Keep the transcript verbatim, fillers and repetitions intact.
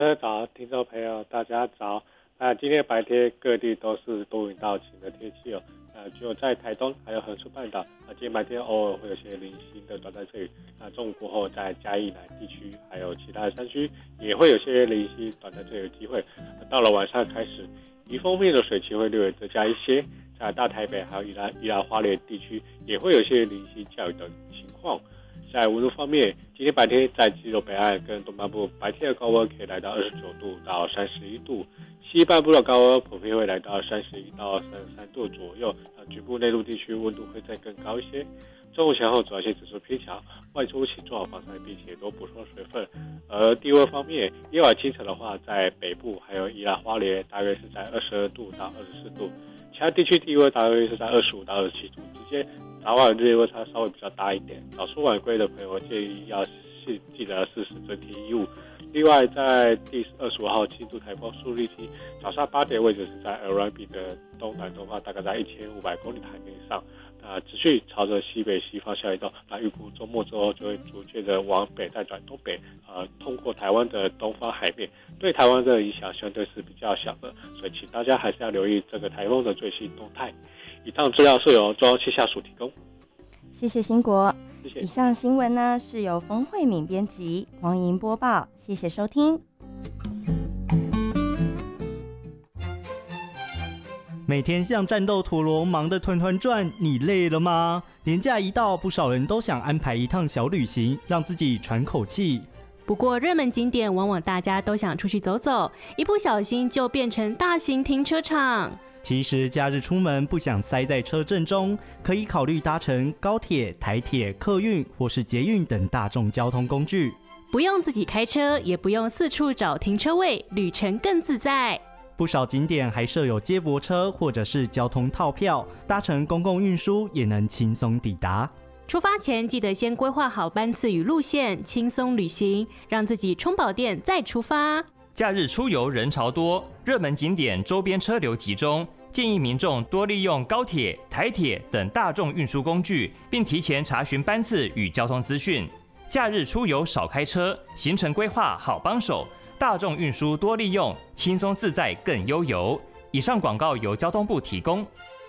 各位早，听众朋友，大家早。那今天白天各地都是多云到晴的天气哦。呃，只有在台东还有恒春半岛，啊，今天白天偶尔会有些零星的短暂阵雨。那中午过后，在嘉义南地区还有其他的山区，也会有些零星短暂阵雨的机会。到了晚上开始，宜丰面的水汽会略微增加一些。在大台北还有宜兰、宜兰花莲地区，也会有些零星降雨的情况。在温度方面，今天白天在基隆北岸跟东半部白天的高温可以来到二十九度到三十一度，西半部的高温普遍会来到三十一到三十三度左右，啊，局部内陆地区温度会再更高一些。中午前后紫外线指数偏强，外出请做好防晒，并且多补充水分。而低温方面，夜晚清晨的话，在北部还有宜兰花莲大约是在二十二度到二十四度，其他地区低温大约是在二十五到二十七度之间。早晚日夜温差稍微比较大一点，早出晚归的朋友建议要记得适时增添衣物。另外，在第二十五号轻度台风苏力基早上八点位置是在鹅銮鼻的东南东方，大概在一千五百公里海面上，那持续朝着西北西方向移动。那预估周末之后就会逐渐的往北再转东北，呃，通过台湾的东方海面，对台湾的影响相对是比较小的，所以请大家还是要留意这个台风的最新动态。以上资料是由中央气象署提供。 谢谢兴国。 谢谢。 以上新闻呢是由冯慧敏编辑，黄莹播报。谢谢收听。 每天像战斗陀螺忙得团团转，你累了吗？连假一到，不少人都想安排一趟小旅行，让自己喘口气。 不过热门景点往往大家都想出去走走，一不小心就变成大型停车场。 其实假日出门不想塞在车阵中，可以考虑搭乘高铁、台铁、客运或是捷运等大众交通工具， 不用自己开车，也不用四处找停车位，旅程更自在。 不少景点还设有接驳车或者是交通套票，搭乘公共运输也能轻松抵达。 出发前记得先规划好班次与路线，轻松旅行，让自己充饱电再出发。 假日出游人潮多，热门景点周边车流集中，建议民众多利用高铁、台铁等大众运输工具，并提前查询班次与交通资讯。假日出游少开车，行程规划好帮手，大众运输多利用，轻松自在更悠游。以上广告由交通部提供。